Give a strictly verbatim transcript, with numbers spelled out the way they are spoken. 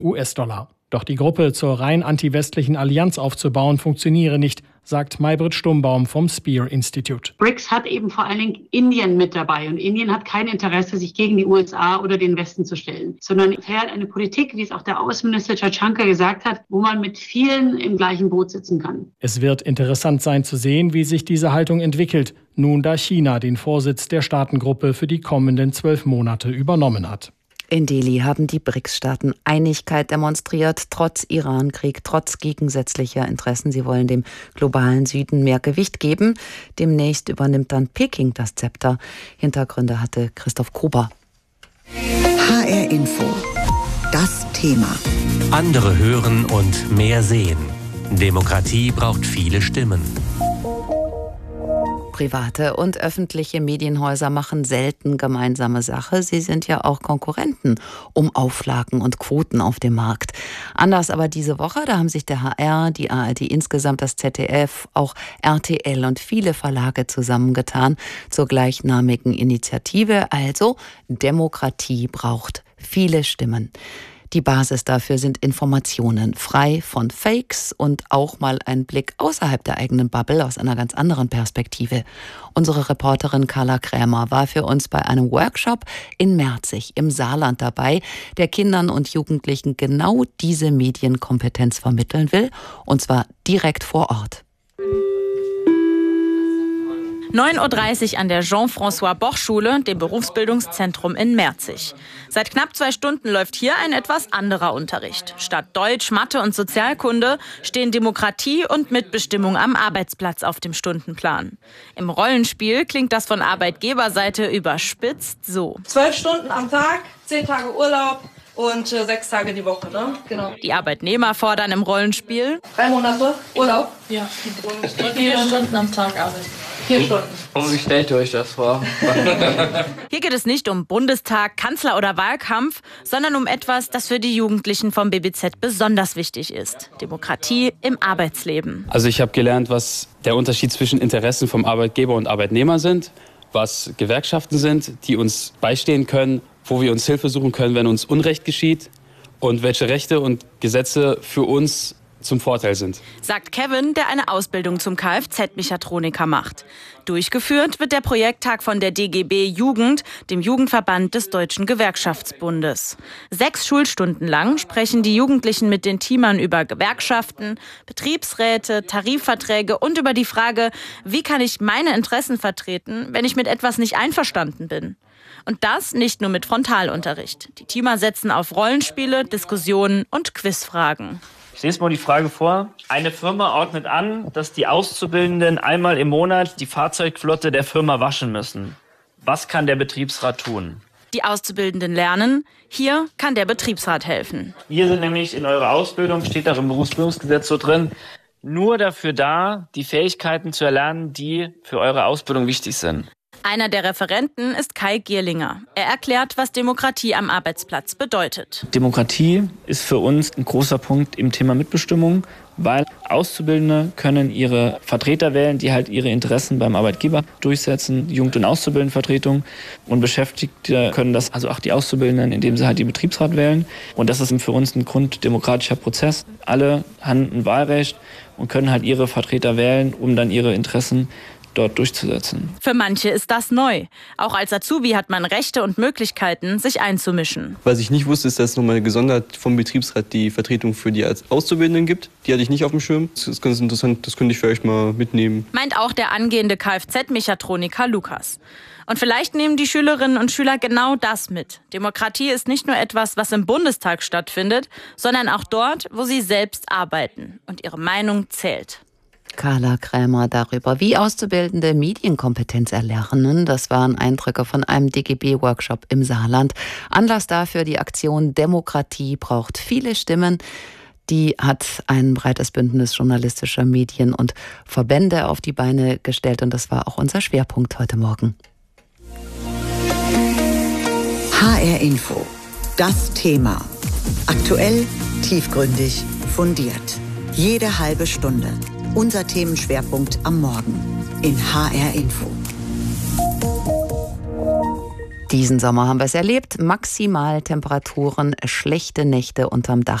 U S-Dollar. Doch die Gruppe zur rein anti-westlichen Allianz aufzubauen, funktioniere nicht, sagt Maybrit Stumbaum vom Spear Institute. BRICS hat eben vor allen Dingen Indien mit dabei. Und Indien hat kein Interesse, sich gegen die U S A oder den Westen zu stellen, sondern fährt eine Politik, wie es auch der Außenminister Jaishankar gesagt hat, wo man mit vielen im gleichen Boot sitzen kann. Es wird interessant sein zu sehen, wie sich diese Haltung entwickelt, nun da China den Vorsitz der Staatengruppe für die kommenden zwölf Monate übernommen hat. In Delhi haben die BRICS-Staaten Einigkeit demonstriert, trotz Iran-Krieg, trotz gegensätzlicher Interessen. Sie wollen dem globalen Süden mehr Gewicht geben. Demnächst übernimmt dann Peking das Zepter. Hintergründe hatte Christoph Gruber. H R Info. Das Thema. Andere hören und mehr sehen. Demokratie braucht viele Stimmen. Private und öffentliche Medienhäuser machen selten gemeinsame Sache. Sie sind ja auch Konkurrenten um Auflagen und Quoten auf dem Markt. Anders aber diese Woche, da haben sich der H R, die A R D insgesamt, das Z D F, auch R T L und viele Verlage zusammengetan zur gleichnamigen Initiative. Also, Demokratie braucht viele Stimmen. Die Basis dafür sind Informationen, frei von Fakes und auch mal ein Blick außerhalb der eigenen Bubble aus einer ganz anderen Perspektive. Unsere Reporterin Carla Krämer war für uns bei einem Workshop in Merzig im Saarland dabei, der Kindern und Jugendlichen genau diese Medienkompetenz vermitteln will, und zwar direkt vor Ort. neun Uhr dreißig an der Jean-François-Boch-Schule, dem Berufsbildungszentrum in Merzig. Seit knapp zwei Stunden läuft hier ein etwas anderer Unterricht. Statt Deutsch, Mathe und Sozialkunde stehen Demokratie und Mitbestimmung am Arbeitsplatz auf dem Stundenplan. Im Rollenspiel klingt das von Arbeitgeberseite überspitzt so. Zwölf Stunden am Tag, zehn Tage Urlaub und äh, sechs Tage die Woche, ne? Genau. Die Arbeitnehmer fordern im Rollenspiel drei Monate Urlaub. Ja, und vier Stunden am Tag arbeiten. Vier Stunden. Und wie stellt ihr euch das vor? Hier geht es nicht um Bundestag, Kanzler oder Wahlkampf, sondern um etwas, das für die Jugendlichen vom B B Z besonders wichtig ist. Demokratie im Arbeitsleben. Also ich habe gelernt, was der Unterschied zwischen Interessen vom Arbeitgeber und Arbeitnehmer sind, was Gewerkschaften sind, die uns beistehen können, wo wir uns Hilfe suchen können, wenn uns Unrecht geschieht, und welche Rechte und Gesetze für uns zum Vorteil sind. Sagt Kevin, der eine Ausbildung zum Kfz-Mechatroniker macht. Durchgeführt wird der Projekttag von der D G B Jugend, dem Jugendverband des Deutschen Gewerkschaftsbundes. Sechs Schulstunden lang sprechen die Jugendlichen mit den Teamern über Gewerkschaften, Betriebsräte, Tarifverträge und über die Frage, wie kann ich meine Interessen vertreten, wenn ich mit etwas nicht einverstanden bin. Und das nicht nur mit Frontalunterricht. Die Teamer setzen auf Rollenspiele, Diskussionen und Quizfragen. Ich lese mal die Frage vor. Eine Firma ordnet an, dass die Auszubildenden einmal im Monat die Fahrzeugflotte der Firma waschen müssen. Was kann der Betriebsrat tun? Die Auszubildenden lernen, hier kann der Betriebsrat helfen. Wir sind nämlich in eurer Ausbildung, steht auch im Berufsbildungsgesetz so drin, nur dafür da, die Fähigkeiten zu erlernen, die für eure Ausbildung wichtig sind. Einer der Referenten ist Kai Gierlinger. Er erklärt, was Demokratie am Arbeitsplatz bedeutet. Demokratie ist für uns ein großer Punkt im Thema Mitbestimmung, weil Auszubildende können ihre Vertreter wählen, die halt ihre Interessen beim Arbeitgeber durchsetzen, Jugend- und Auszubildendenvertretung, und Beschäftigte können das, also auch die Auszubildenden, indem sie halt die Betriebsrat wählen. Und das ist für uns ein grunddemokratischer Prozess. Alle haben ein Wahlrecht und können halt ihre Vertreter wählen, um dann ihre Interessen dort durchzusetzen. Für manche ist das neu. Auch als Azubi hat man Rechte und Möglichkeiten, sich einzumischen. Was ich nicht wusste, ist, dass es nochmal gesondert vom Betriebsrat die Vertretung für die Auszubildenden gibt. Die hatte ich nicht auf dem Schirm. Das ist ganz interessant, das könnte ich vielleicht mal mitnehmen. Meint auch der angehende Kfz-Mechatroniker Lukas. Und vielleicht nehmen die Schülerinnen und Schüler genau das mit. Demokratie ist nicht nur etwas, was im Bundestag stattfindet, sondern auch dort, wo sie selbst arbeiten und ihre Meinung zählt. Carla Krämer darüber, wie Auszubildende Medienkompetenz erlernen. Das waren Eindrücke von einem D G B-Workshop im Saarland. Anlass dafür die Aktion Demokratie braucht viele Stimmen. Die hat ein breites Bündnis journalistischer Medien und Verbände auf die Beine gestellt. Und das war auch unser Schwerpunkt heute Morgen. H R Info. Das Thema. Aktuell, tiefgründig, fundiert. Jede halbe Stunde. Unser Themenschwerpunkt am Morgen in H R Info. Diesen Sommer haben wir es erlebt. Maximaltemperaturen, schlechte Nächte unterm Dach.